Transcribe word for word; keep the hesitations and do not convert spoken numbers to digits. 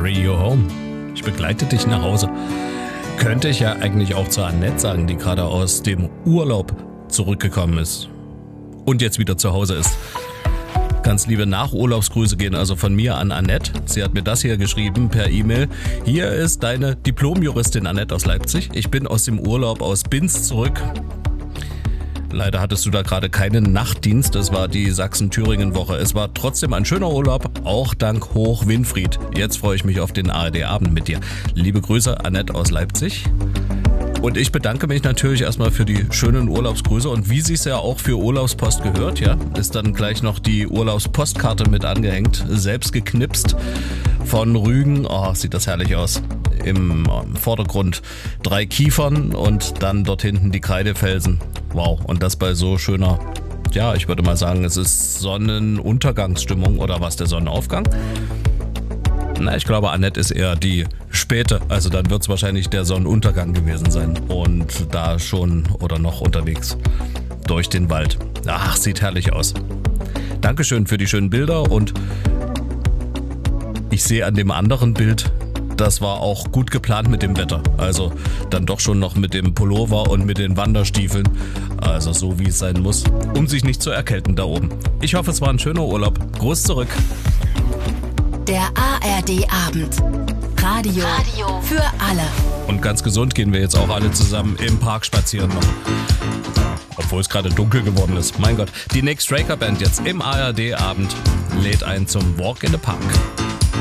carry you home. Ich begleite dich nach Hause. Könnte ich ja eigentlich auch zu Annette sagen, die gerade aus dem Urlaub zurückgekommen ist und jetzt wieder zu Hause ist. Ganz liebe Nachurlaubsgrüße gehen also von mir an Annette. Sie hat mir das hier geschrieben per E-Mail. Hier ist deine Diplomjuristin Annette aus Leipzig. Ich bin aus dem Urlaub aus Binz zurück. Leider hattest du da gerade keinen Nachtdienst, es war die Sachsen-Thüringen-Woche. Es war trotzdem ein schöner Urlaub, auch dank Hoch-Winfried. Jetzt freue ich mich auf den A R D-Abend mit dir. Liebe Grüße, Annette aus Leipzig. Und ich bedanke mich natürlich erstmal für die schönen Urlaubsgrüße und wie sie es ja auch für Urlaubspost gehört, ja, ist dann gleich noch die Urlaubspostkarte mit angehängt, selbst geknipst von Rügen. Oh, sieht das herrlich aus. Im Vordergrund drei Kiefern und dann dort hinten die Kreidefelsen. Wow, und das bei so schöner, ja, ich würde mal sagen, es ist Sonnenuntergangsstimmung oder was, der Sonnenaufgang? Na, ich glaube, Annette ist eher die späte, also dann wird es wahrscheinlich der Sonnenuntergang gewesen sein und da schon oder noch unterwegs durch den Wald. Ach, sieht herrlich aus. Dankeschön für die schönen Bilder und ich sehe an dem anderen Bild, das war auch gut geplant mit dem Wetter. Also dann doch schon noch mit dem Pullover und mit den Wanderstiefeln. Also so wie es sein muss, um sich nicht zu erkälten da oben. Ich hoffe, es war ein schöner Urlaub. Gruß zurück. Der A R D-Abend. Radio, Radio für alle. Und ganz gesund gehen wir jetzt auch alle zusammen im Park spazieren noch. Obwohl es gerade dunkel geworden ist. Mein Gott. Die Nick Straker Band jetzt im A R D-Abend lädt ein zum Walk in the Park.